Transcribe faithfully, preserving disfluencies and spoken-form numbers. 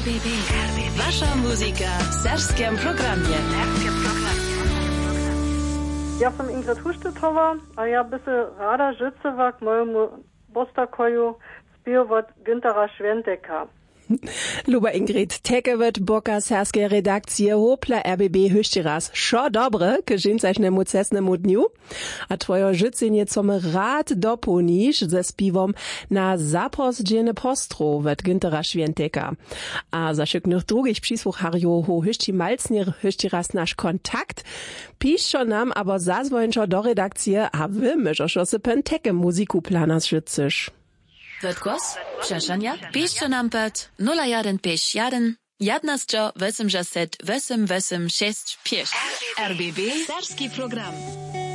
B B. Wasza muzyka w serbskim programie. Ja sam Ingrid Huštetowa, a ja by se rada życzyła k mojemu bostakoju spiewać Güntera Schwenteka. Luba Ingrid, teke wird boka serbskiej redakcji Hopla R B B höchst raz. Scho dobre, ke dżinsajšnemu cesnemu dniu. A twoje życenie com rad dopunisz ze spiwom na zaposdziene postro wird Güntera Schwenteka. A za szyknych drugich przysłucharju ho höchst malcnir höchst raz nasz kontakt. Piszczo nam aber zazwojenčo do redakcji, a wy myżoszo se pen teke muziku planas życysz. Wird głos? Przeszania? Piszcie nam pod nula jeden pięć jeden jedenaście osiemdziesiąt osiem osiem sześć pięć. R B B. Serbski program.